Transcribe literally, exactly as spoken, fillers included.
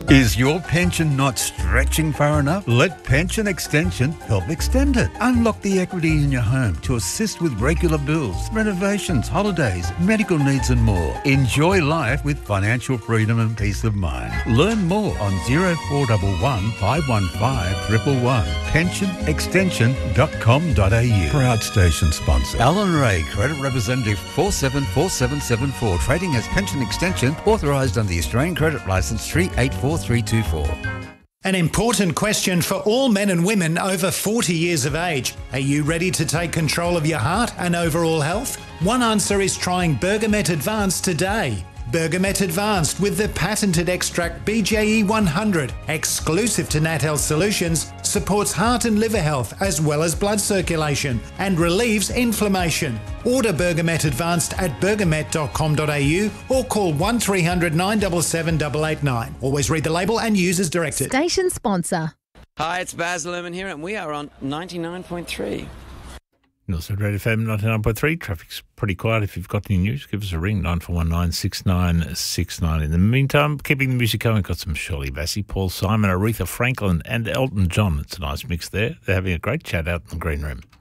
Is your pension not stretching far enough? Let Pension Extension help extend it. Unlock the equity in your home to assist with regular bills, renovations, holidays, medical needs and more. Enjoy life with financial freedom and peace of mind. Learn more on zero four one one, five one five, one one one. pension extension dot com dot a u. Proud station sponsor. Alan Ray, Credit Representative four seven four seven seven four. Trading as Pension Extension, authorised under the Australian Credit Licence three eight four three two four. An important question for all men and women over forty years of age. Are you ready to take control of your heart and overall health? One answer is trying Bergamet Advanced today. Bergamet Advanced with the patented extract B J E one hundred, exclusive to Nat Health Solutions, supports heart and liver health as well as blood circulation and relieves inflammation. Order Bergamet Advanced at bergamet dot com dot a u or call one three hundred, nine seven seven, eight eight nine. Always read the label and use as directed. Station sponsor. Hi, it's Baz Luhrmann here and we are on ninety-nine point three. Northside Radio F M ninety-nine point three. Traffic's pretty quiet. If you've got any news, give us a ring, nine four one nine, six nine six nine. In the meantime, keeping the music going, got some Shirley Bassey, Paul Simon, Aretha Franklin and Elton John. It's a nice mix there. They're having a great chat out in the green room.